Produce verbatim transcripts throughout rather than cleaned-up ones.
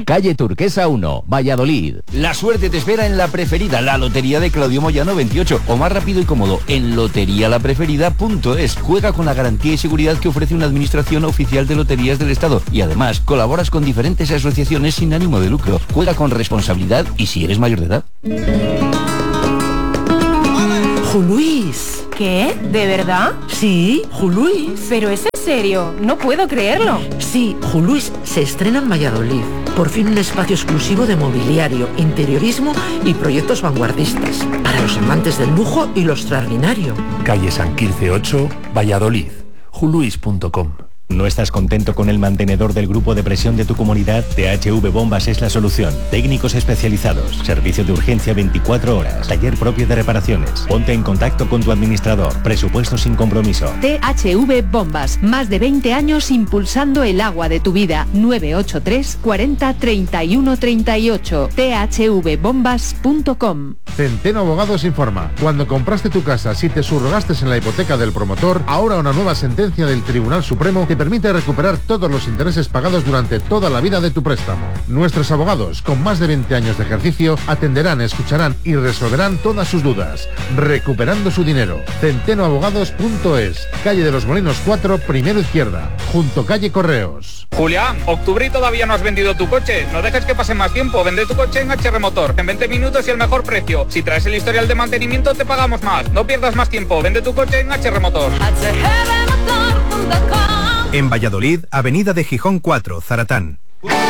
calle Turquesa uno, Valladolid. La suerte te espera en La Preferida, la lotería de Claudio Moyano veintiocho, o más rápido y cómodo, en lotería la preferida punto es. Juega con la garantía y seguridad que ofrece una administración oficial de loterías del Estado y además colaboras con diferentes asociaciones sin ánimo de lucro. Juega con responsabilidad y si eres mayor de edad. Juluis. ¿Qué? ¿De verdad? Sí, Juluis. Pero es en serio, no puedo creerlo. Sí, Juluis se estrena en Valladolid. Por fin un espacio exclusivo de mobiliario, interiorismo y proyectos vanguardistas. Para los amantes del lujo y lo extraordinario. Calle San Quirce ocho, Valladolid. juluis punto com. ¿No estás contento con el mantenedor del grupo de presión de tu comunidad? T H V Bombas es la solución. Técnicos especializados, servicio de urgencia veinticuatro horas, taller propio de reparaciones. Ponte en contacto con tu administrador. Presupuesto sin compromiso. T H V Bombas, más de veinte años impulsando el agua de tu vida. nueve ocho tres cuarenta treinta y uno treinta y ocho. t h v bombas punto com. Centeno Abogados informa. Cuando compraste tu casa, si te subrogaste en la hipoteca del promotor, ahora una nueva sentencia del Tribunal Supremo te permite recuperar todos los intereses pagados durante toda la vida de tu préstamo. Nuestros abogados, con más de veinte años de ejercicio, atenderán, escucharán y resolverán todas sus dudas, recuperando su dinero. centeno abogados punto es, calle de los Molinos cuatro, primero izquierda, junto calle Correos. Julián, octubre y todavía no has vendido tu coche. No dejes que pase más tiempo. Vende tu coche en H R Motor. En veinte minutos y el mejor precio. Si traes el historial de mantenimiento, te pagamos más. No pierdas más tiempo. Vende tu coche en H R Motor. En Valladolid, Avenida de Gijón cuatro, Zaratán. Se ha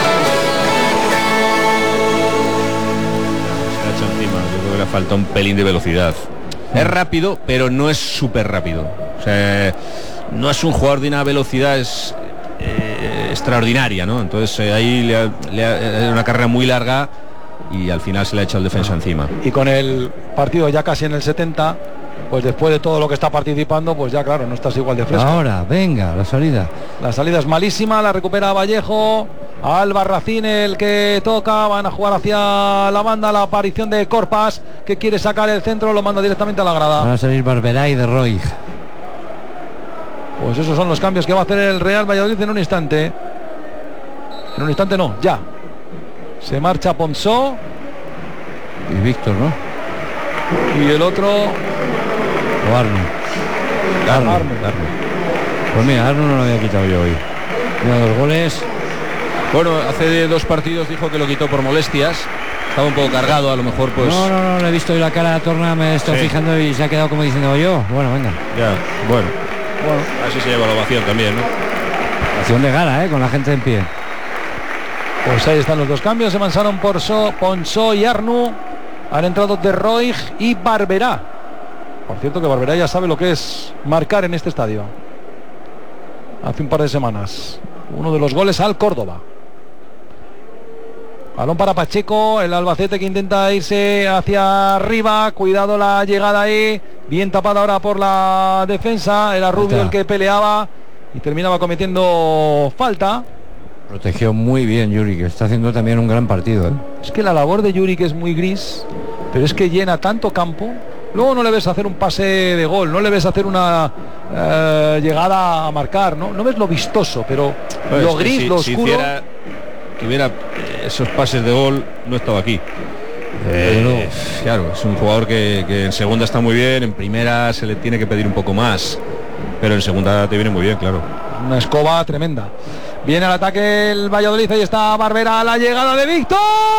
hecho encima, yo creo que le falta un pelín de velocidad. Es rápido, pero no es súper rápido. O sea, no es un jugador de una velocidad es, eh, extraordinaria, ¿no? Entonces eh, ahí le ha, le ha, una carrera muy larga y al final se le ha echado el defensa encima. Y con el partido ya casi en el setenta, pues después de todo lo que está participando, pues ya claro, no estás igual de fresco. Ahora, venga, la salida. La salida es malísima, la recupera Vallejo. Albarracín el que toca, van a jugar hacia la banda, la aparición de Corpas, que quiere sacar el centro, lo manda directamente a la grada. Van a salir Barberá y de Roy. Pues esos son los cambios que va a hacer el Real Valladolid en un instante. En un instante no, ya. Se marcha Ponsó. Y Víctor, ¿no? Y el otro... O Arno. Arno. Arno. Pues mira, Arno no lo había quitado yo hoy. Mira, dos goles. Bueno, hace dos partidos dijo que lo quitó por molestias. Estaba un poco cargado, a lo mejor pues... No, no, no, le he visto hoy la cara a Torna, me estoy sí. fijando y se ha quedado como diciendo yo. Bueno, venga. Ya, bueno. Bueno, así se lleva la ovación también, ¿no? Ovación de gala, ¿eh? Con la gente en pie. Pues ahí están los dos cambios. Se mansaron por so, Ponsó y Arnu. Han entrado De Roig y Barberá. Por cierto que Barberá ya sabe lo que es marcar en este estadio. Hace un par de semanas. Uno de los goles al Córdoba. Balón para Pacheco, el Albacete que intenta irse hacia arriba. Cuidado la llegada ahí. Bien tapada ahora por la defensa. Era Rubio el que peleaba y terminaba cometiendo falta. Protegió muy bien Yuri, que está haciendo también un gran partido, ¿eh? Es que la labor de Yuri, que es muy gris, pero es que llena tanto campo. Luego no le ves hacer un pase de gol, no le ves hacer una eh, llegada a marcar, ¿no? No ves lo vistoso, pero pues lo gris, si, lo oscuro. Si hiciera, que hubiera esos pases de gol, no estaba aquí. Eh, no. Claro, es un jugador que, que en segunda está muy bien, en primera se le tiene que pedir un poco más, pero en segunda te viene muy bien, claro. Una escoba tremenda. Viene al ataque el Valladolid, ahí está Barberá, la llegada de Víctor,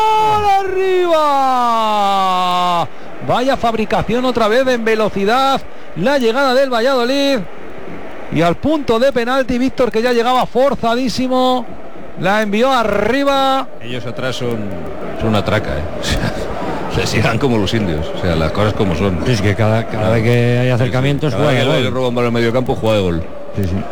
arriba. Vaya fabricación otra vez en velocidad, la llegada del Valladolid. Y al punto de penalti, Víctor, que ya llegaba forzadísimo, la envió arriba. Ellos atrás son, son una traca, ¿eh? Se sigan como los indios, o sea, las cosas como son. Sí, es que cada, cada vez que hay acercamientos, sí, sí. Cada vez que le roban para el medio campo, juega de gol. Sí, sí.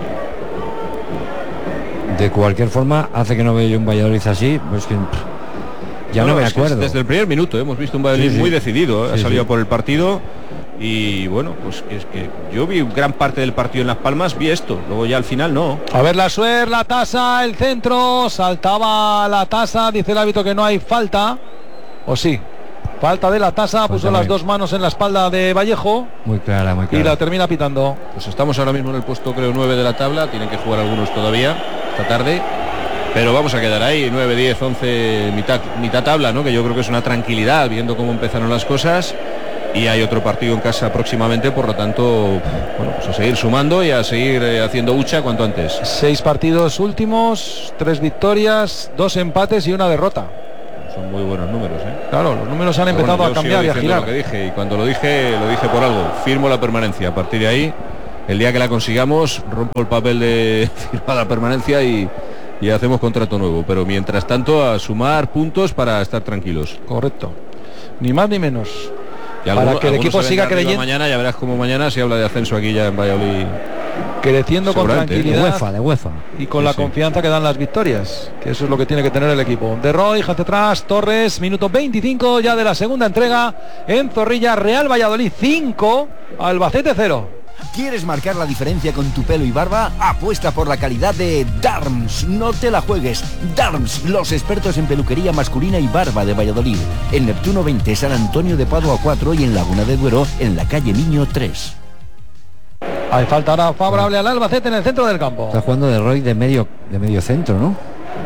De cualquier forma, hace que no vea yo un Valladolid así, pues que ya no, no me acuerdo. Desde el primer minuto hemos visto un Valladolid sí, sí. muy decidido, ¿eh? Sí, ha salido sí. por el partido y bueno, pues es que yo vi gran parte del partido en Las Palmas, vi esto, luego ya al final no. A ver la Suer, la tasa, el centro, saltaba la tasa, dice el árbitro que no hay falta, o sí. Falta de la tasa, puso las dos manos en la espalda de Vallejo. Muy clara, muy clara. Y la termina pitando. Pues estamos ahora mismo en el puesto creo nueve de la tabla, tienen que jugar algunos todavía esta tarde. pero vamos a quedar ahí, nueve, diez, once, mitad, mitad tabla, ¿no? Que yo creo que es una tranquilidad viendo cómo empezaron las cosas. Y hay otro partido en casa próximamente, por lo tanto, bueno, pues a seguir sumando y a seguir eh, haciendo hucha cuanto antes. Seis partidos últimos, tres victorias, dos empates y una derrota. Son muy buenos números, ¿eh? Claro, los números han empezado bueno, a cambiar y a girar. Lo que dije, y cuando lo dije, lo dije por algo. Firmo la permanencia. A partir de ahí, el día que la consigamos, rompo el papel de firmar la permanencia y, y hacemos contrato nuevo. Pero mientras tanto, a sumar puntos para estar tranquilos. Correcto. Ni más ni menos. Y para alguno, que el equipo siga creyendo. Mañana ya verás como mañana se habla de ascenso aquí ya en Valladolid. Creciendo con tranquilidad. De UEFA, de UEFA. Y con sí, la sí. confianza que dan las victorias. Que eso es lo que tiene que tener el equipo. De Roy, hacia atrás, Torres, minuto veinticinco ya de la segunda entrega. En Zorrilla, Real Valladolid cinco, Albacete cero. ¿Quieres marcar la diferencia con tu pelo y barba? Apuesta por la calidad de Darms. No te la juegues. Darms, los expertos en peluquería masculina y barba de Valladolid. En Neptuno veinte, San Antonio de Padua cuatro y en Laguna de Duero, en la calle Miño tres. Hay falta ahora favorable al Albacete en el centro del campo. Está jugando de Roy de medio, de medio centro, ¿no?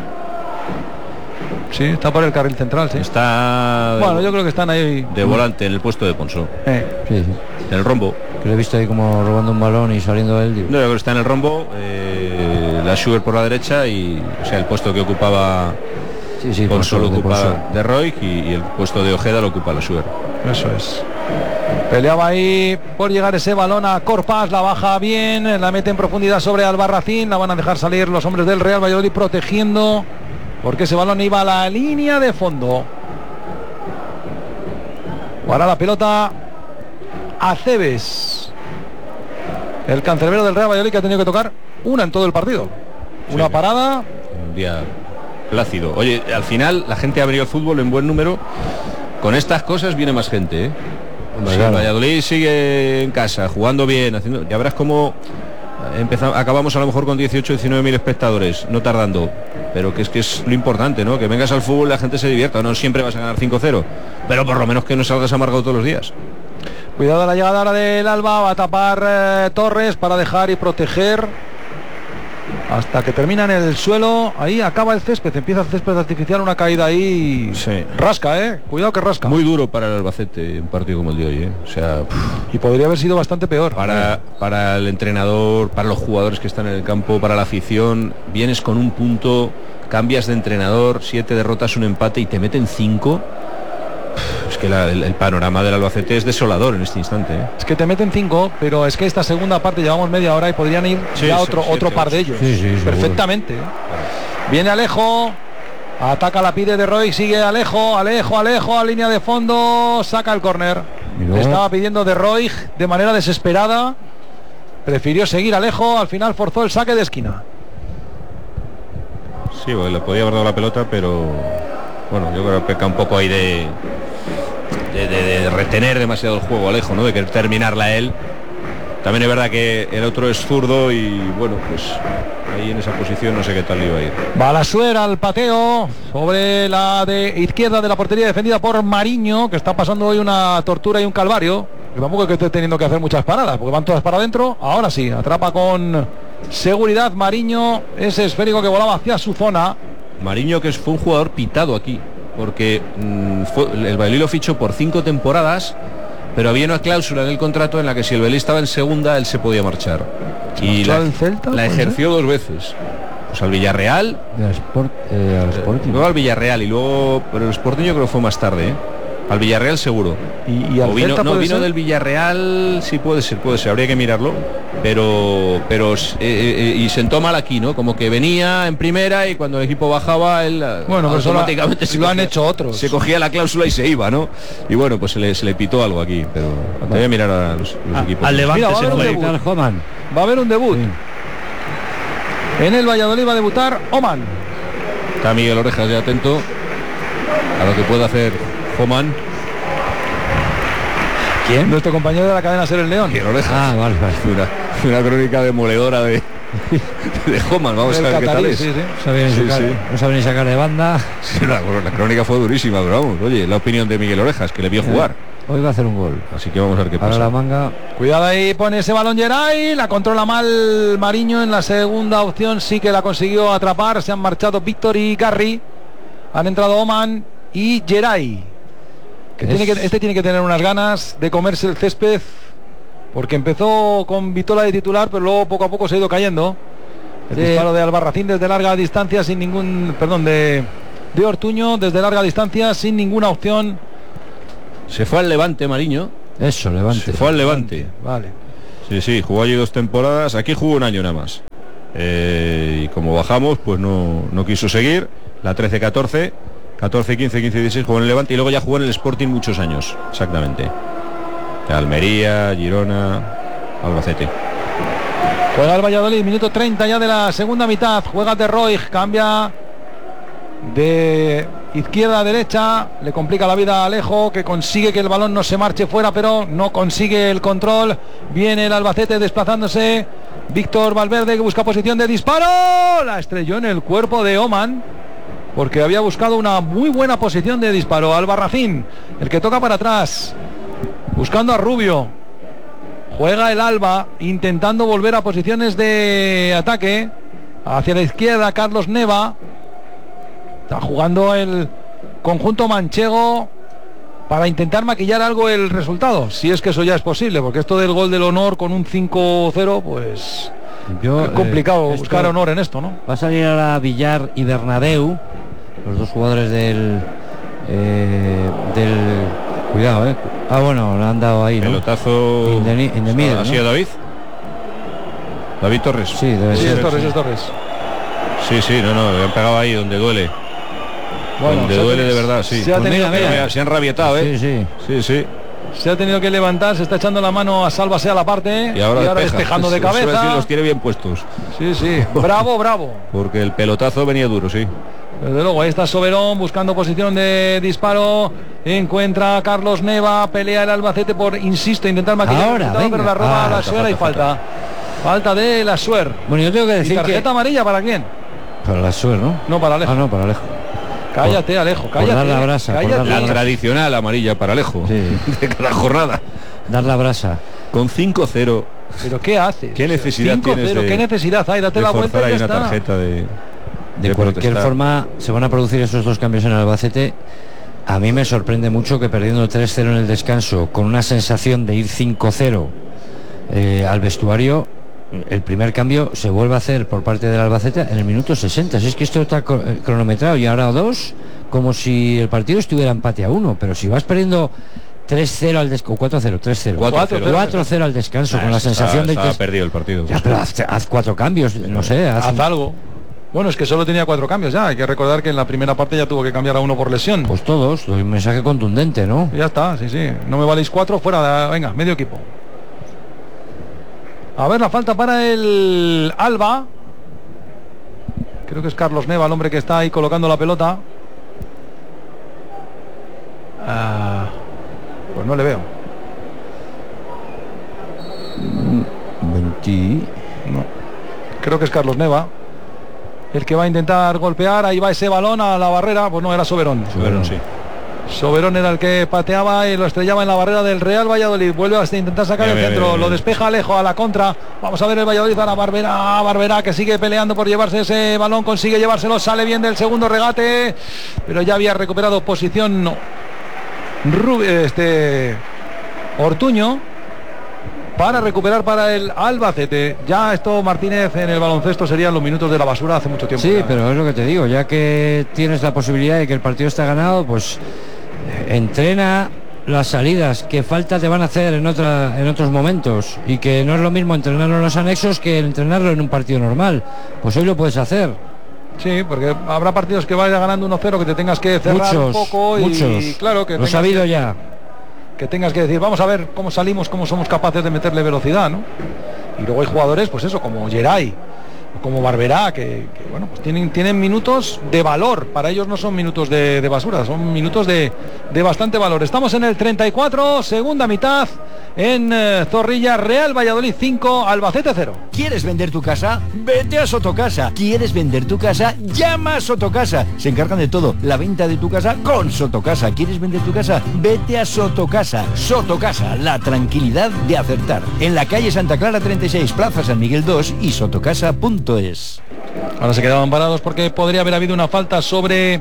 Sí, está por el carril central, sí. Está de, bueno, yo creo que están ahí de volante en el puesto de Ponso. Eh. Sí, sí. En el rombo. Que lo he visto ahí como robando un balón y saliendo él. Digo. No, yo creo que está en el rombo, eh, la Schubert por la derecha y, o sea, el puesto que ocupaba sí, sí, Ponso lo ocupa Ponso. de Roy y, y el puesto de Ojeda lo ocupa la Schubert. Eso es. Peleaba ahí por llegar ese balón a Corpas, la baja bien, la mete en profundidad sobre Albarracín, la van a dejar salir los hombres del Real Valladolid protegiendo, porque ese balón iba a la línea de fondo. Para la pelota Aceves, el cancerbero del Real Valladolid, que ha tenido que tocar una en todo el partido. Una sí, parada. Un día plácido. Oye, al final la gente ha venido al fútbol en buen número. Con estas cosas viene más gente, ¿eh? Si sí, Valladolid sigue en casa, jugando bien, haciendo, ya verás cómo empezamos, acabamos a lo mejor con dieciocho, diecinueve mil espectadores, no tardando. Pero que es que es lo importante, ¿no? Que vengas al fútbol, la gente se divierta. No siempre vas a ganar cinco cero, pero por lo menos que no salgas amargado todos los días. Cuidado a la llegada ahora del Alba, va a tapar eh, Torres para dejar y proteger hasta que termina en el suelo. Ahí acaba el césped, empieza el césped artificial, una caída ahí. Sí. Rasca, eh. Cuidado que rasca. Muy duro para el Albacete un partido como el de hoy, eh. O sea, y podría haber sido bastante peor. Para, para el entrenador, para los jugadores que están en el campo, para la afición, vienes con un punto, cambias de entrenador, siete derrotas, un empate y te meten cinco. Es que la, el, el panorama del Albacete es desolador en este instante, ¿eh? Es que te meten cinco, pero es que esta segunda parte llevamos media hora y podrían ir sí, ya sí, otro, sí, otro sí, par de ellos. Sí, sí, perfectamente. ¿eh? Viene Alejo, ataca, la pide de Roy, sigue Alejo, Alejo, Alejo, a línea de fondo, saca el córner. Estaba pidiendo de Roy de manera desesperada, prefirió seguir Alejo, al final forzó el saque de esquina. Sí, bueno, le podía haber dado la pelota, pero bueno, yo creo que peca un poco ahí de De, de, de retener demasiado el juego Alejo, ¿no? De querer terminarla él. También es verdad que el otro es zurdo y bueno, pues ahí en esa posición no sé qué tal iba a ir. Balasuera al pateo sobre la de izquierda de la portería, defendida por Mariño, que está pasando hoy una tortura y un calvario. Que tampoco es que esté teniendo que hacer muchas paradas, porque van todas para adentro. Ahora sí, atrapa con seguridad Mariño ese esférico que volaba hacia su zona. Mariño, que fue un jugador pitado aquí, porque mmm, fue, el Valladolid lo fichó por cinco temporadas, pero había una cláusula en el contrato en la que si el Valladolid estaba en segunda, él se podía marchar. Y la, Celta, la ejerció dos veces. Pues al Villarreal, al Sport, eh, al Sporting. luego al Villarreal y luego, pero el Sporting yo creo que fue más tarde, ¿eh? Al Villarreal seguro. Y, y al o vino, Celta no vino ser? del Villarreal, sí puede ser, puede ser, habría que mirarlo. Pero, pero eh, eh, y sentó mal aquí, ¿no? Como que venía en primera y cuando el equipo bajaba él, bueno, automáticamente se lo cogía, han hecho otros. Se cogía la cláusula y se iba, ¿no? Y bueno, pues se le, se le pitó algo aquí, pero bueno. Voy a mirar a los, los a, equipos. Al Levante. Mira, va, a haber un debut. va a haber un debut. Sí. En el Valladolid va a debutar Oman. Está Miguel Orejas ya atento a lo que puede hacer Oman. ¿Quién? Nuestro compañero de la cadena Ser el León. Miguel Orejas. Ah, vale, vale. Una, una crónica demoledora de de Oman. Vamos a ver Catarí, qué tal es. Sí, sí. No sabe ni sí, sacar, sí. no sabe ni sacar de banda. Sí, la, la crónica fue durísima, pero vamos, oye, la opinión de Miguel Orejas, que le vio jugar. Hoy va a hacer un gol. Así que vamos a ver qué Para pasa. la manga. Cuidado ahí, pone ese balón Geray, la controla mal Mariño. En la segunda opción sí que la consiguió atrapar. Se han marchado Víctor y Garry. Han entrado Oman y Geray. Que tiene que, este tiene que tener unas ganas de comerse el césped, porque empezó con Vitola de titular, pero luego poco a poco se ha ido cayendo. El Sí. disparo de Albarracín desde larga distancia sin ningún, perdón, de, de Ortuño desde larga distancia sin ninguna opción. Se fue al Levante, Mariño. Eso, Levante. Se fue al Levante. Vale. Sí, sí, jugó allí dos temporadas. Aquí jugó un año nada más. Eh, y como bajamos, pues no, no quiso seguir. La trece catorce, catorce quince, quince dieciséis jugó en el Levante y luego ya jugó en el Sporting muchos años. Exactamente. Almería, Girona, Albacete. Juega el Valladolid, minuto treinta ya de la segunda mitad. Juega de Roig, cambia de izquierda a derecha, le complica la vida a Alejo, que consigue que el balón no se marche fuera, pero no consigue el control. Viene el Albacete desplazándose. Víctor Valverde, que busca posición de disparo. La estrelló en el cuerpo de Oman, porque había buscado una muy buena posición de disparo. Albarracín, el que toca para atrás, buscando a Rubio. Juega el Alba, intentando volver a posiciones de ataque. Hacia la izquierda, Carlos Neva. Está jugando el conjunto manchego para intentar maquillar algo el resultado, si es que eso ya es posible, porque esto del gol del honor con un cinco cero, pues Yo, es complicado eh, buscar honor en esto, ¿no? Va a salir ahora Villar y Bernabeu, los dos jugadores del eh, del cuidado, eh. Ah, bueno, le han dado ahí, ¿no? Pelotazo. In the, in the middle, ¿Ha sido ¿no? David? David Torres. Sí, debe Sí, ser. es Torres, es Torres. Sí, sí, no, no, le han pegado ahí donde duele. Bueno, donde se ha duele tenido- de verdad, sí. se ha Pues tenido mira, que- mira, se han rabietado, ¿eh? Sí, sí. Sí, sí. Se ha tenido que levantar, se está echando la mano a Sálvase a la parte Y ahora, despeja. despejando de Eso iba a decir, cabeza. los tiene bien puestos. Sí, sí, bravo, bravo. Porque el pelotazo venía duro, sí. Desde luego, ahí está Soberón buscando posición de disparo. Encuentra a Carlos Neva, pelea el Albacete por, insisto, intentar maquillar el Ahora, resultado, venga. pero la roba Ah, la falta, Suera y falta, falta. Falta de la Suer. Bueno, yo tengo que ¿Y decir tarjeta que amarilla para quién? para la suerte, ¿no? No, para Alejo. Ah, no, para Alejo. Cállate, Alejo, por cállate. dar la brasa, por cállate. dar La brasa. tradicional amarilla para Alejo. Sí. De cada jornada. Dar la brasa. Con cinco cero. ¿Pero qué haces? ¿Qué necesidad cinco cero, tienes de- ¿qué necesidad hay? Date de la forzar vuelta y ahí ya una está. tarjeta de, De cualquier protestar? forma, se van a producir esos dos cambios en el Albacete. A mí me sorprende mucho que perdiendo tres cero en el descanso, con una sensación de ir cinco cero eh, al vestuario, el primer cambio se vuelve a hacer por parte del Albacete en el minuto sesenta. Si es que esto está cro- eh, cronometrado y ahora dos, como si el partido estuviera empate a uno. Pero si vas perdiendo tres cero al descanso, cuatro cero, tres cero, cuatro cero al descanso, Nah, con la está- sensación de estaba que... perdido el partido. Ya, pero haz, haz cuatro cambios, no sé, haz, Haz algo. Bueno, es que solo tenía cuatro cambios ya. Hay que recordar que en la primera parte ya tuvo que cambiar a uno por lesión. pues todos, doy un mensaje contundente, ¿no? Ya está, sí, sí. No me valéis cuatro, fuera de... Venga, medio equipo. A ver, la falta para el Alba. Creo que es Carlos Neva el hombre que está ahí colocando la pelota. Ah, pues no le veo. veinte. No. Creo que es Carlos Neva el que va a intentar golpear. Ahí va ese balón a la barrera. Pues no, era Soberón. Soberón, sí. Soberón era el que pateaba y lo estrellaba en la barrera del Real Valladolid. Vuelve a intentar sacar Bien, el bien, centro. bien, bien. Lo despeja Alejo a la contra. Vamos a ver el Valladolid a la Barbera. Barbera que sigue peleando por llevarse ese balón. Consigue llevárselo. Sale bien del segundo regate. Pero ya había recuperado posición no. Rub- este Ortuño para recuperar para el Albacete. Ya esto, Martínez, en el baloncesto serían los minutos de la basura hace mucho tiempo. Sí, ya. pero es lo que te digo, ya que tienes la posibilidad de que el partido está ganado, pues eh, entrena las salidas que falta te van a hacer en otra en otros momentos, y que no es lo mismo entrenarlo en los anexos que entrenarlo en un partido normal. Pues hoy lo puedes hacer. Sí, porque habrá partidos que vaya ganando uno cero que te tengas que cerrar Muchos, un poco y muchos. claro que Lo tengas he sabido que, ya. que tengas que decir, vamos a ver cómo salimos, cómo somos capaces de meterle velocidad, ¿no? Y luego hay jugadores, pues eso, como Geray, o como Barberá, que, que, bueno, pues tienen, tienen minutos de valor. Para ellos no son minutos de, de basura, son minutos de, de bastante valor. Estamos en el treinta y cuatro, segunda mitad. en eh, Zorrilla. Real Valladolid cinco, Albacete cero. ¿Quieres vender tu casa? Vete a Sotocasa. ¿Quieres vender tu casa? Llama a Sotocasa. Se encargan de todo, la venta de tu casa con Sotocasa. ¿Quieres vender tu casa? Vete a Sotocasa. Sotocasa, la tranquilidad de acertar. En la calle Santa Clara treinta y seis, Plaza San Miguel dos y sotocasa punto es. Ahora se quedaban parados porque podría haber habido una falta sobre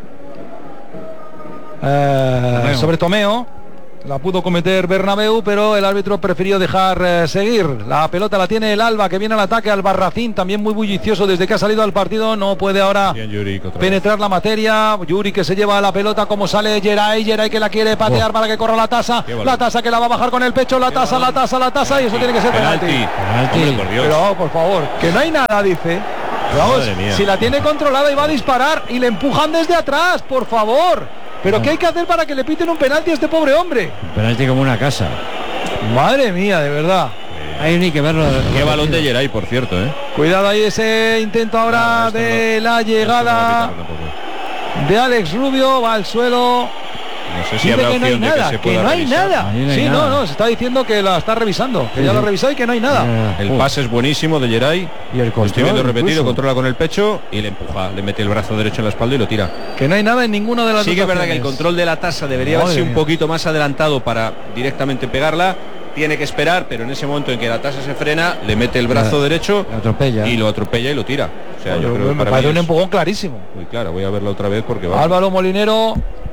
eh, Tomeo. sobre Tomeo. La pudo cometer Bernabéu, pero el árbitro prefirió dejar eh, seguir. La pelota la tiene el Alba, que viene al ataque. Albarracín, también muy bullicioso desde que ha salido al partido. No puede ahora Bien, Yuri, penetrar la materia. Yuri que se lleva la pelota, como sale Geray. Geray que la quiere patear oh. para que corra la tasa. La tasa que la va a bajar con el pecho. La tasa, la tasa, la tasa. Y eso tiene que ser penalti. penalti. Hombre, por Dios. Pero por favor, que no hay nada, dice. Vamos, si la tiene controlada y va a disparar y le empujan desde atrás, por favor. Pero ¿qué hay que hacer para que le piten un penalti a este pobre hombre? Un penalti como una casa. Madre mía, de verdad. Hay ni que verlo. Qué balón de Geray, por cierto, ¿eh? Cuidado ahí ese intento ahora no, de no, la llegada no de Alex Rubio, va al suelo. No sé si habrá que no hay nada, que, que no hay nada. No hay sí, nada. no, no, se está diciendo que la está revisando, que sí, ya lo ha revisado y que no hay nada. El pase es buenísimo de Geray. Y el control, estoy viendo repetido, incluso. Controla con el pecho y le empuja, le mete el brazo derecho en la espalda y lo tira. Que no hay nada en ninguno de las Sí que es verdad que el control de la tasa debería haberse un poquito más adelantado para directamente pegarla. Tiene que esperar, pero en ese momento en que la tasa se frena, le mete el brazo la, derecho atropella. y lo atropella y lo tira. O sea, yo, yo creo que me parece un empujón clarísimo. Muy claro, voy a verla otra vez porque va. Álvaro Molinero.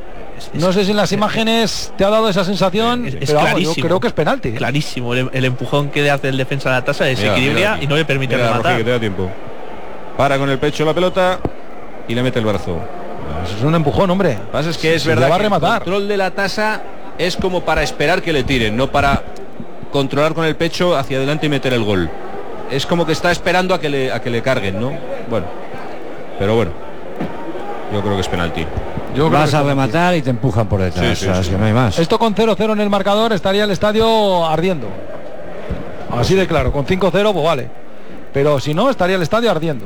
No sé si en las imágenes te ha dado esa sensación, es, es pero vamos, yo creo que es penalti. Clarísimo, el, el empujón que hace el defensa de la tasa desequilibra y no le permite mira, rematar. Que te da tiempo. Para con el pecho la pelota y le mete el brazo. Eso es un empujón, hombre. Lo que pasa es que es verdad va a que rematar. el control de la tasa es como para esperar que le tiren, no para controlar con el pecho hacia adelante y meter el gol. Es como que está esperando a que le, a que le carguen, ¿no? Bueno, pero bueno, yo creo que es penalti. Yo Vas a rematar y te empujan por detrás, sí, sí, o sea, sí. que no hay más. Esto con cero cero en el marcador estaría el estadio ardiendo. Así de claro, con cinco cero pues vale. Pero si no, estaría el estadio ardiendo.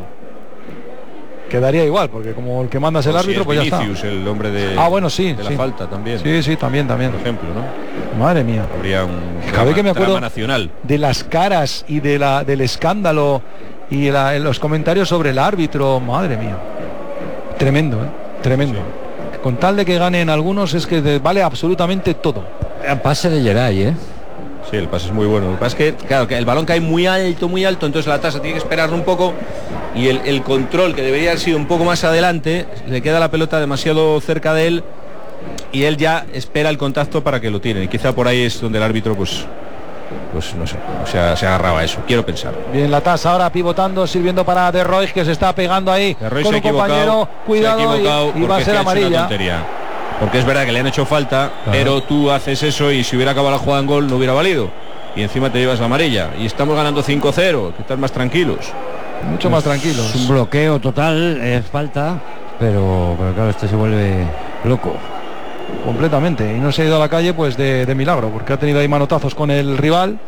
Quedaría igual, porque como el que manda es el pues árbitro, sí, pues Vinicius, ya está. El hombre de, ah, bueno, sí, de la sí. falta también. Sí, sí, también, también. Por ejemplo, ¿no? Madre mía. Habría un Cada vez que me acuerdo nacional. de las caras y de la del escándalo y la, los comentarios sobre el árbitro, madre mía. Tremendo, ¿eh? Tremendo. Sí. Con tal de que ganen algunos es que vale absolutamente todo. El pase de Geray, ¿eh? Sí, el pase es muy bueno. Lo que pasa es que, claro, que el balón cae muy alto, muy alto, entonces la tasa tiene que esperar un poco y el, el control, que debería haber sido un poco más adelante, le queda la pelota demasiado cerca de él y él ya espera el contacto para que lo tiren. Y quizá por ahí es donde el árbitro, pues, pues no sé, o sea, se agarraba a eso, quiero pensar. Bien, la tasa ahora pivotando, sirviendo para De Roy, que se está pegando ahí con un compañero, cuidado, y, y va a ser amarilla. Porque es verdad que le han hecho falta, claro. Pero tú haces eso y si hubiera acabado la jugada en gol no hubiera valido. Y encima te llevas la amarilla. Y estamos ganando cinco cero, que están más tranquilos. Mucho más tranquilos. Es un bloqueo total, es falta, pero, pero claro, este se vuelve loco. Completamente. Y no se ha ido a la calle pues de, de milagro, porque ha tenido ahí manotazos con el rival.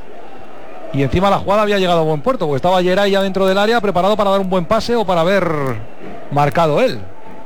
Y encima la jugada había llegado a buen puerto, porque estaba Geray ya dentro del área, preparado para dar un buen pase o para haber marcado él.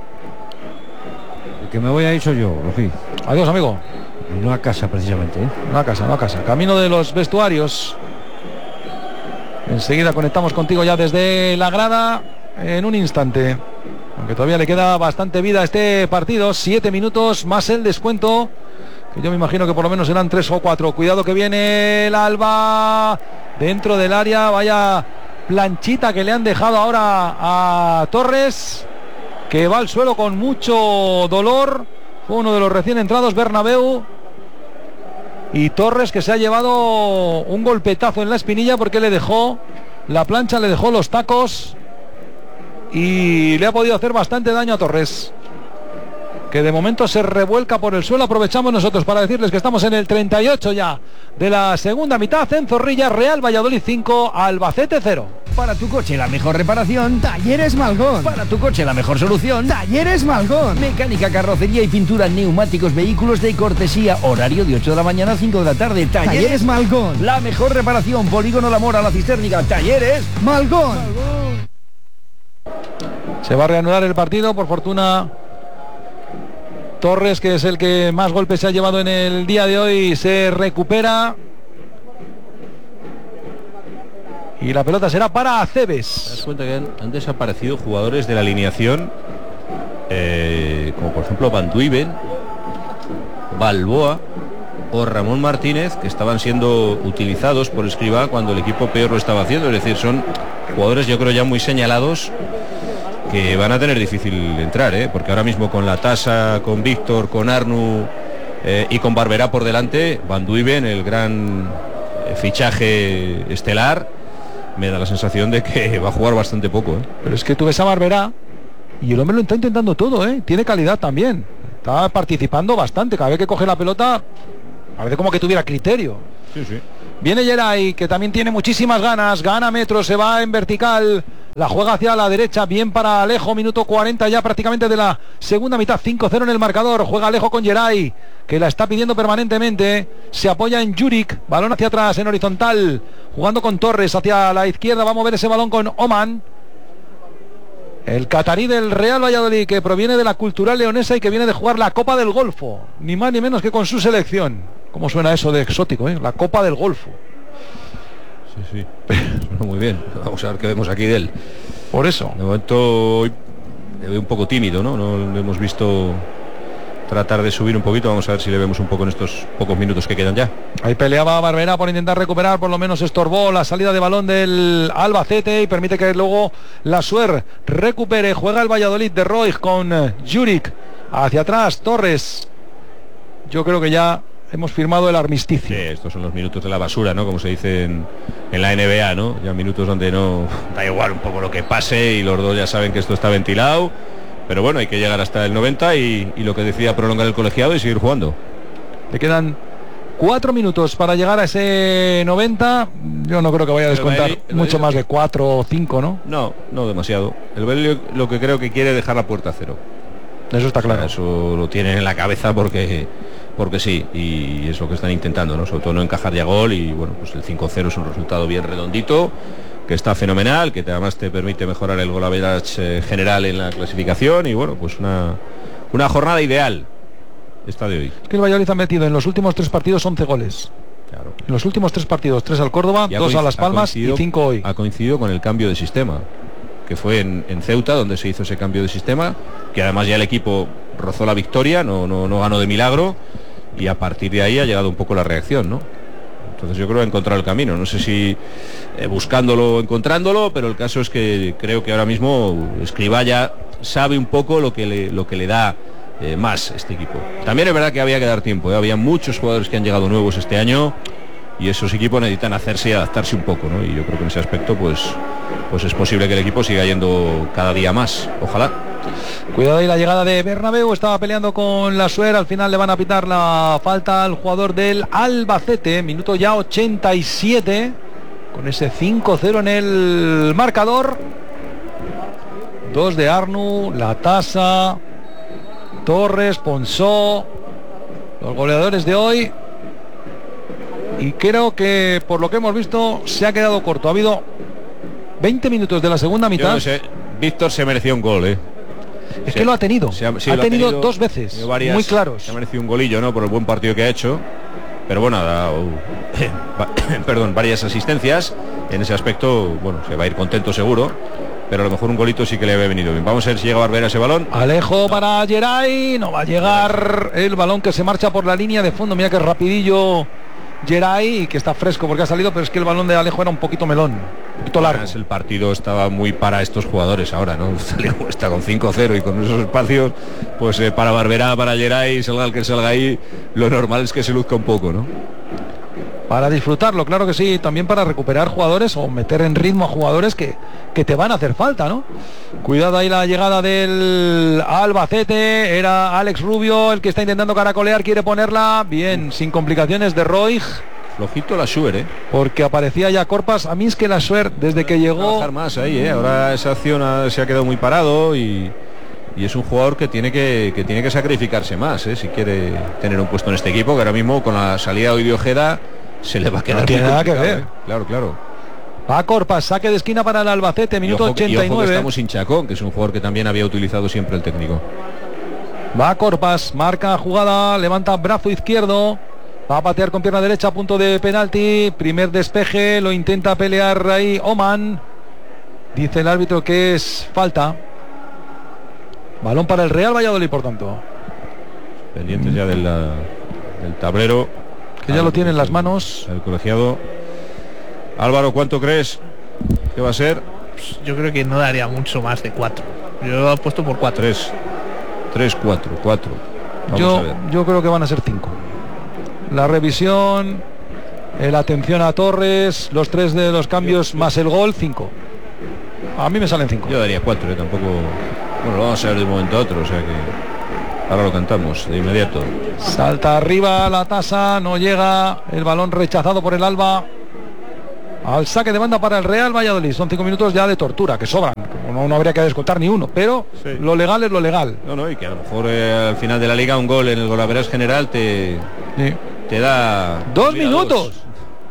Que me voy a ir soy yo, Rofi. Adiós, amigo. Y no a casa, precisamente. ¿eh? No a casa, no a casa. Camino de los vestuarios. Enseguida conectamos contigo ya desde la grada en un instante. Aunque todavía le queda bastante vida a este partido. Siete minutos más el descuento. Que yo me imagino que por lo menos serán tres o cuatro. Cuidado que viene el Alba. Dentro del área. Vaya planchita que le han dejado ahora a Torres, que va al suelo con mucho dolor. Fue uno de los recién entrados, Bernabéu. Y Torres, que se ha llevado un golpetazo en la espinilla porque le dejó la plancha, le dejó los tacos y le ha podido hacer bastante daño a Torres, que de momento se revuelca por el suelo. Aprovechamos nosotros para decirles que estamos en el treinta y ocho ya de la segunda mitad en Zorrilla. Real Valladolid cinco, Albacete cero. Para tu coche la mejor reparación, Talleres Malgón. Para tu coche la mejor solución, Talleres Malgón. Mecánica, carrocería y pintura, neumáticos, vehículos de cortesía. Horario de ocho de la mañana a cinco de la tarde. Talleres, Talleres Malgón. La mejor reparación, Polígono La Mora, La Cistérnica. Talleres Malgón. Malgón. Se va a reanudar el partido, por fortuna. Torres, que es el que más golpes se ha llevado en el día de hoy, se recupera. Y la pelota será para Aceves. ¿Te das cuenta que han, han desaparecido jugadores de la alineación? Eh, como por ejemplo Van Duiven, Balboa o Ramón Martínez, que estaban siendo utilizados por Escribá cuando el equipo peor lo estaba haciendo. Es decir, son jugadores yo creo ya muy señalados que van a tener difícil entrar, ¿eh? Porque ahora mismo con la Tasa, con Víctor, con Arnu eh, y con Barberá por delante, Van Duiven, el gran eh, fichaje estelar, me da la sensación de que va a jugar bastante poco, ¿eh? Pero es que tú ves a Barberá y el hombre lo está intentando todo, ¿eh? Tiene calidad también. Está participando bastante. Cada vez que coge la pelota, parece como que tuviera criterio. Sí, sí. Viene Geray, que también tiene muchísimas ganas. Gana metros, se va en vertical. La juega hacia la derecha, bien para Alejo. Minuto cuarenta ya prácticamente de la segunda mitad. cinco cero en el marcador. Juega Alejo con Geray, que la está pidiendo permanentemente. Se apoya en Juric. Balón hacia atrás en horizontal. Jugando con Torres hacia la izquierda. Va a mover ese balón con Oman. El catarí del Real Valladolid, que proviene de la Cultural Leonesa y que viene de jugar la Copa del Golfo, ni más ni menos que con su selección. ¿Cómo suena eso de exótico, eh? La Copa del Golfo. Sí, sí. Suena muy bien. Vamos a ver qué vemos aquí de él. Por eso. De momento hoy le veo un poco tímido, ¿no? No lo hemos visto tratar de subir un poquito. Vamos a ver si le vemos un poco en estos pocos minutos que quedan ya. Ahí peleaba Barberá por intentar recuperar, por lo menos estorbó la salida de balón del Albacete y permite que luego la Suer recupere. Juega el Valladolid de Roig con Juric hacia atrás, Torres. Yo creo que ya hemos firmado el armisticio. Sí, estos son los minutos de la basura, ¿no? Como se dice en, en la N B A, ¿no? Ya minutos donde no da igual un poco lo que pase y los dos ya saben que esto está ventilado. Pero bueno, hay que llegar hasta el noventa y, y lo que decía, prolongar el colegiado y seguir jugando. Le quedan cuatro minutos para llegar a ese noventa. Yo no creo que vaya a descontar el el mucho más de cuatro o cinco, ¿no? No, no demasiado. El Bailey lo que creo que quiere es dejar la puerta a cero. Eso está claro. O sea, eso lo tienen en la cabeza porque porque sí, y es lo que están intentando, ¿no? Sobre todo no encajar ya gol y bueno, pues el cinco cero es un resultado bien redondito, que está fenomenal, que además te permite mejorar el gol average eh, general en la clasificación y bueno, pues una, una jornada ideal esta de hoy. Es que el Valladolid ha metido en los últimos tres partidos once goles. Claro. En los últimos tres partidos, tres al Córdoba, dos a Las Palmas y cinco hoy. Ha coincidido con el cambio de sistema, que fue en, en Ceuta donde se hizo ese cambio de sistema, que además ya el equipo rozó la victoria, no, no, no ganó de milagro y a partir de ahí ha llegado un poco la reacción, ¿no? Entonces yo creo que ha encontrado el camino, no sé si eh, buscándolo o encontrándolo, pero el caso es que creo que ahora mismo Escribá ya sabe un poco lo que le, lo que le da eh, más este equipo. También es verdad que había que dar tiempo, ¿eh? Había muchos jugadores que han llegado nuevos este año y esos equipos necesitan hacerse y adaptarse un poco, ¿no? Y yo creo que en ese aspecto pues, pues es posible que el equipo siga yendo cada día más, ojalá. Cuidado ahí la llegada de Bernabéu, estaba peleando con la Suer, al final le van a pitar la falta al jugador del Albacete, minuto ya ochenta y siete, con ese cinco cero en el marcador. Dos de Arnu, La Tasa, Torres, Ponsó, los goleadores de hoy. Y creo que por lo que hemos visto se ha quedado corto. Ha habido veinte minutos de la segunda mitad. Yo no sé, Víctor se merecía un gol, ¿eh? Es que lo ha tenido, se ha, sí, ha, lo tenido ha tenido dos veces, varias, muy claros. Se ha merecido un golillo, ¿no? Por el buen partido que ha hecho. Pero bueno, ha dado, perdón, varias asistencias. En ese aspecto, bueno, se va a ir contento seguro. Pero a lo mejor un golito sí que le había venido bien. Vamos a ver si llega a Barbera ese balón. Alejo para Geray, no va a llegar el balón que se marcha por la línea de fondo. Mira que rapidillo Geray, que está fresco porque ha salido, pero es que el balón de Alejo era un poquito melón, un poquito largo. El partido estaba muy para estos jugadores ahora, ¿no? Está con cinco cero y con esos espacios, pues eh, para Barberá, para Geray, salga el que salga ahí, lo normal es que se luzca un poco, ¿no? Para disfrutarlo, claro que sí, también para recuperar jugadores o meter en ritmo a jugadores que, que te van a hacer falta, ¿no? Cuidado ahí la llegada del Albacete, era Alex Rubio el que está intentando caracolear, quiere ponerla, bien, sin complicaciones de Roig. Flojito la Suer, ¿eh? Porque aparecía ya Corpas, a mí es que la Suer, desde que llegó... más ahí, ¿eh? Ahora esa acción ha, se ha quedado muy parado y... Y es un jugador que tiene que, que tiene que sacrificarse más, ¿eh? Si quiere tener un puesto en este equipo, que ahora mismo con la salida de Ojeda se le va a quedar. No tiene nada que ver. ¿eh? Claro, claro. Va Corpas, saque de esquina para el Albacete, minuto y ojo, ochenta y nueve. Y ojo que estamos sin Chacón, que es un jugador que también había utilizado siempre el técnico. Va Corpas, marca jugada, levanta brazo izquierdo. Va a patear con pierna derecha a punto de penalti. Primer despeje, lo intenta pelear ahí Oman. Dice el árbitro que es falta. Balón para el Real Valladolid, por tanto. Pendientes ya del, del tablero. Que ya lo tiene en las manos. El colegiado. Álvaro, ¿cuánto crees que va a ser? Yo creo que no daría mucho más de cuatro. Yo he puesto por cuatro. Tres. Tres, cuatro, cuatro. Vamos yo, a ver. yo creo que van a ser cinco. La revisión, la atención a Torres, los tres de los cambios más el gol, cinco. A mí me salen cinco. Yo daría cuatro, ¿eh? Tampoco. Bueno, lo vamos a ver de un momento a otro, o sea que ahora lo cantamos de inmediato. Salta arriba la tasa, no llega, el balón rechazado por el Alba. Al saque de banda para el Real Valladolid. Son cinco minutos ya de tortura, que sobran. No, no habría que descontar ni uno, pero sí. Lo legal es lo legal. No, no, y que a lo mejor eh, al final de la liga un gol en el golaveras general te, sí. te da... ¡Dos minutos! Dos.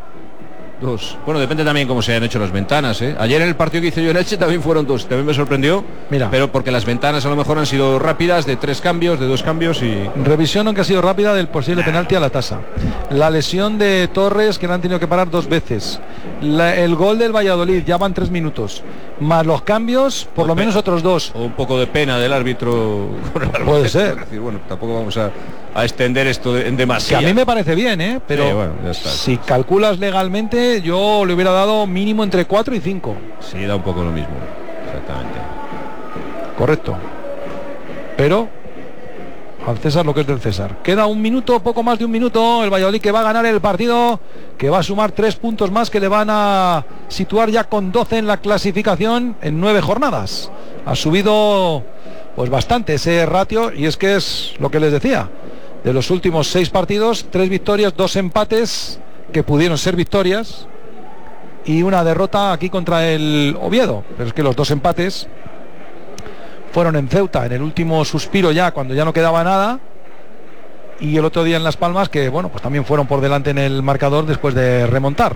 Dos. Bueno, depende también cómo se hayan hecho las ventanas, ¿eh? Ayer en el partido que hice yo en Elche también fueron dos. También me sorprendió. Mira. Pero porque las ventanas a lo mejor han sido rápidas, de tres cambios, de dos cambios y... Revisión aunque ha sido rápida del posible penalti a la tasa. La lesión de Torres, que le han tenido que parar dos veces. La, el gol del Valladolid, ya van tres minutos. Más los cambios, por o lo menos otros dos. O un poco de pena del árbitro. Puede ser. Es decir, bueno, tampoco vamos a, a extender esto de, en demasiado. Que a mí me parece bien, ¿eh? Pero sí, bueno, ya está. Si calculas legalmente, yo le hubiera dado mínimo entre cuatro y cinco. Sí, da un poco lo mismo. Exactamente. Correcto. Pero al César lo que es del César. Queda un minuto, poco más de un minuto. El Valladolid que va a ganar el partido, que va a sumar tres puntos más, que le van a situar ya con doce en la clasificación en nueve jornadas. Ha subido pues bastante ese ratio, y es que es lo que les decía. De los últimos seis partidos, tres victorias, dos empates que pudieron ser victorias y una derrota aquí contra el Oviedo. Pero es que los dos empates fueron en Ceuta, en el último suspiro ya, cuando ya no quedaba nada, y el otro día en Las Palmas, que bueno, pues también fueron por delante en el marcador después de remontar.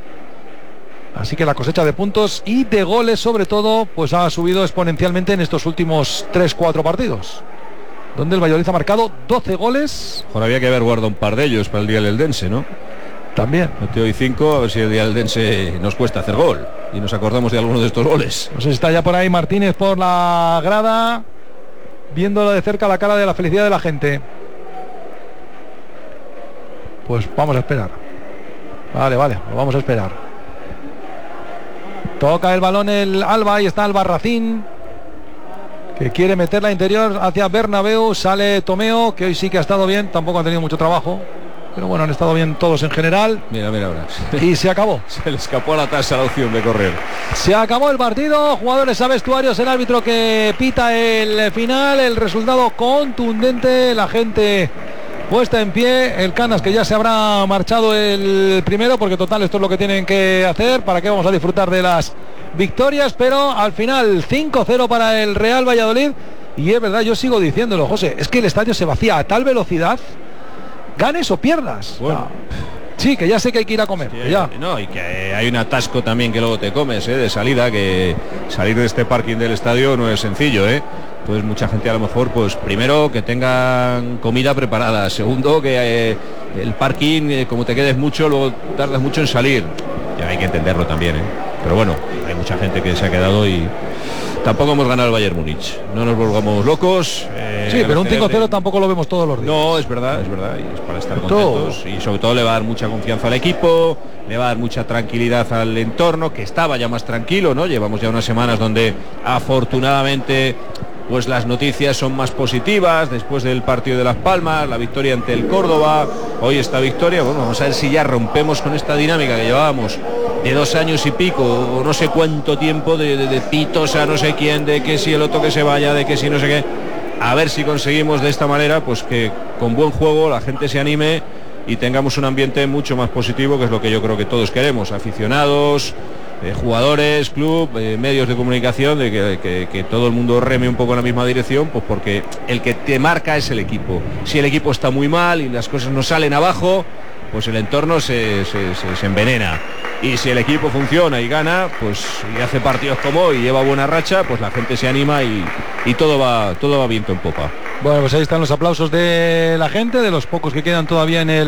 Así que la cosecha de puntos y de goles sobre todo, pues ha subido exponencialmente en estos últimos tres cuatro partidos, donde el Valladolid ha marcado doce goles. Ahora había que haber guardado un par de ellos para el día del Eldense, ¿no? También. Metió hoy cinco, a ver si el día del Eldense nos cuesta hacer gol y nos acordamos de algunos de estos goles. No sé si está ya por ahí Martínez por la grada, viéndolo de cerca la cara de la felicidad de la gente. Pues vamos a esperar. Vale, vale, lo vamos a esperar. Toca el balón el Alba, y está Albarracín, que quiere meterla interior hacia Bernabéu. Sale Tomeo, que hoy sí que ha estado bien, tampoco ha tenido mucho trabajo, pero bueno, han estado bien todos en general. Mira, mira ahora. Y se acabó. Se le escapó a la tasa la opción de correr. Se acabó el partido, jugadores a vestuarios, el árbitro que pita el final, el resultado contundente, la gente puesta en pie, el Canas que ya se habrá marchado el primero, porque total esto es lo que tienen que hacer. ¿Para qué vamos a disfrutar de las victorias? Pero al final cinco cero para el Real Valladolid. Y es verdad, yo sigo diciéndolo, José, es que el estadio se vacía a tal velocidad, ganes o pierdas. Bueno. No. Sí, que ya sé que hay que ir a comer. Sí, que ya. No, y que hay un atasco también que luego te comes, ¿eh? De salida, que salir de este parking del estadio no es sencillo, ¿eh? Entonces mucha gente a lo mejor, pues primero que tengan comida preparada, segundo que eh, el parking, eh, como te quedes mucho, luego tardas mucho en salir. Ya hay que entenderlo también, ¿eh? Pero bueno, hay mucha gente que se ha quedado y tampoco hemos ganado el Bayern Múnich. No nos volvamos locos. Eh, sí, pero un cinco cero tampoco lo vemos todos los días. No, es verdad, es verdad. Y es para estar contentos. Y sobre todo le va a dar mucha confianza al equipo, le va a dar mucha tranquilidad al entorno, que estaba ya más tranquilo, ¿no? Llevamos ya unas semanas donde afortunadamente pues las noticias son más positivas después del partido de Las Palmas, la victoria ante el Córdoba, hoy esta victoria. Bueno, vamos a ver si ya rompemos con esta dinámica que llevábamos de dos años y pico, o no sé cuánto tiempo, de, de, de pitos a no sé quién, de que si el otro que se vaya, de que si no sé qué. A ver si conseguimos de esta manera, pues que con buen juego la gente se anime y tengamos un ambiente mucho más positivo, que es lo que yo creo que todos queremos, aficionados, Eh, jugadores, club, eh, medios de comunicación, de que, que, que todo el mundo reme un poco en la misma dirección, pues porque el que te marca es el equipo. Si el equipo está muy mal y las cosas no salen abajo, pues el entorno se, se, se, se envenena. Y si el equipo funciona y gana, pues y hace partidos como hoy y lleva buena racha, pues la gente se anima y, y todo va todo va viento en popa. Bueno, pues ahí están los aplausos de la gente, de los pocos que quedan todavía en el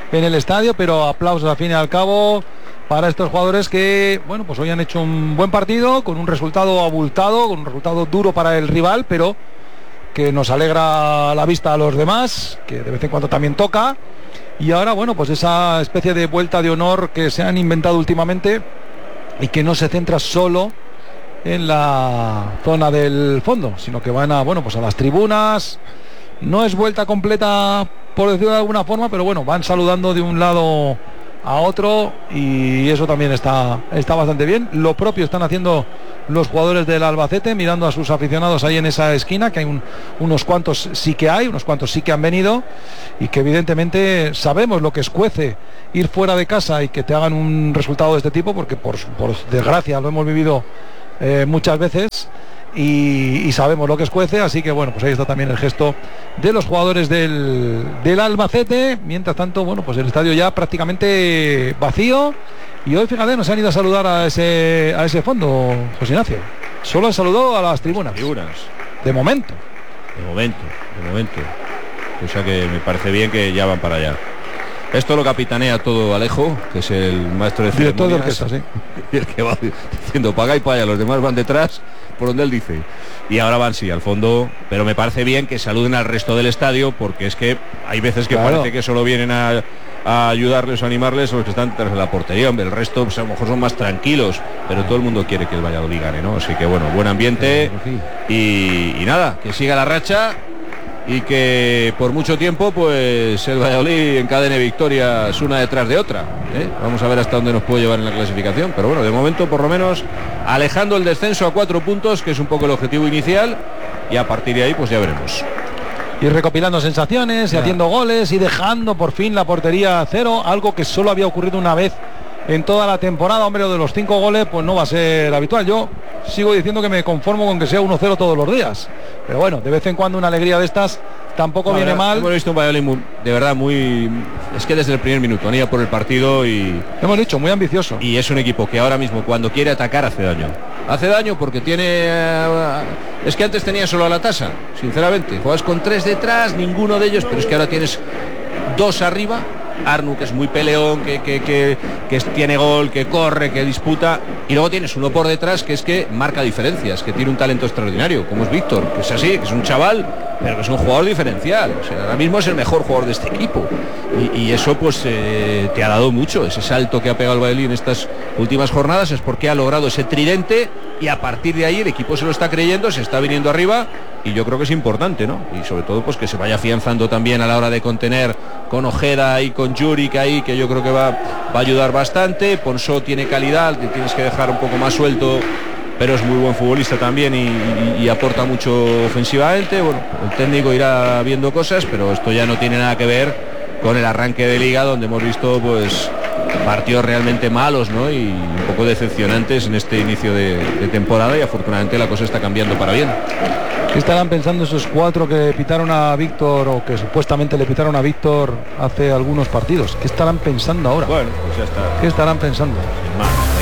en el estadio, pero aplausos al fin y al cabo para estos jugadores que, bueno, pues hoy han hecho un buen partido, con un resultado abultado, con un resultado duro para el rival, pero que nos alegra la vista a los demás, que de vez en cuando también toca. Y ahora, bueno, pues esa especie de vuelta de honor que se han inventado últimamente y que no se centra solo en la zona del fondo, sino que van a, bueno, pues a las tribunas. No es vuelta completa, por decirlo de alguna forma, pero bueno, van saludando de un lado a otro y eso también está, está bastante bien. Lo propio están haciendo los jugadores del Albacete, mirando a sus aficionados ahí en esa esquina, que hay un, unos cuantos sí que hay, unos cuantos sí que han venido y que evidentemente sabemos lo que escuece ir fuera de casa y que te hagan un resultado de este tipo, porque por, por desgracia lo hemos vivido eh, muchas veces. Y, y sabemos lo que escuece, así que bueno, pues ahí está también el gesto de los jugadores del, del Albacete. Mientras tanto, bueno, pues el estadio ya prácticamente vacío. Y hoy, fíjate, nos han ido a saludar a ese, a ese fondo, José Ignacio. Solo han saludado a las tribunas. Tribunas. De momento. De momento, de momento. O sea que me parece bien que ya van para allá. Esto lo capitanea todo Alejo, que es el maestro de director ceremonias. de orquesta, sí. Y el que va diciendo paga y paya, los demás van detrás por donde él dice. Y ahora van sí al fondo, pero me parece bien que saluden al resto del estadio, porque es que hay veces que claro, parece que solo vienen a, a ayudarles o animarles los que están tras la portería. Hombre, el resto pues, a lo mejor son más tranquilos, pero todo el mundo quiere que el Valladolid gane, ¿no? Así que bueno, buen ambiente y, y nada, que siga la racha y que por mucho tiempo pues el Valladolid encadene victorias una detrás de otra, ¿eh? Vamos a ver hasta dónde nos puede llevar en la clasificación, pero bueno, de momento por lo menos alejando el descenso a cuatro puntos, que es un poco el objetivo inicial, y a partir de ahí pues ya veremos. Y recopilando sensaciones, y ya. haciendo goles, y dejando por fin la portería a cero, algo que solo había ocurrido una vez en toda la temporada. Hombre, lo de los cinco goles pues no va a ser habitual. Yo sigo diciendo que me conformo con que sea uno cero todos los días, pero bueno, de vez en cuando una alegría de estas tampoco no, viene verdad, mal. Hemos visto un Valladolid muy, de verdad muy, es que desde el primer minuto han ido por el partido y hemos dicho muy ambicioso, y es un equipo que ahora mismo cuando quiere atacar hace daño hace daño porque tiene uh, es que antes tenía solo a la tasa, sinceramente juegas con tres detrás, ninguno de ellos, pero es que ahora tienes dos arriba. Arnu, que es muy peleón, que, que, que, que tiene gol, que corre, que disputa, y luego tienes uno por detrás que es que marca diferencias, que tiene un talento extraordinario, como es Víctor, que es así, que es un chaval, pero que es un jugador diferencial. O sea, ahora mismo es el mejor jugador de este equipo y, y eso pues eh, te ha dado mucho. Ese salto que ha pegado el Valladolid en estas últimas jornadas es porque ha logrado ese tridente y a partir de ahí el equipo se lo está creyendo, se está viniendo arriba y yo creo que es importante, ¿no? Y sobre todo pues que se vaya afianzando también a la hora de contener con Ojeda y con Juric ahí, que yo creo que va, va a ayudar bastante. Ponsó tiene calidad, que tienes que dejar un poco más suelto, pero es muy buen futbolista también y, y, y aporta mucho ofensivamente. Bueno, el técnico irá viendo cosas, pero esto ya no tiene nada que ver con el arranque de liga, donde hemos visto pues partidos realmente malos, ¿no? Y un poco decepcionantes en este inicio de, de temporada, y afortunadamente la cosa está cambiando para bien. ¿Qué estarán pensando esos cuatro que pitaron a Víctor, o que supuestamente le pitaron a Víctor hace algunos partidos? ¿Qué estarán pensando ahora? Bueno, pues ya está. ¿Qué estarán pensando? Sin más.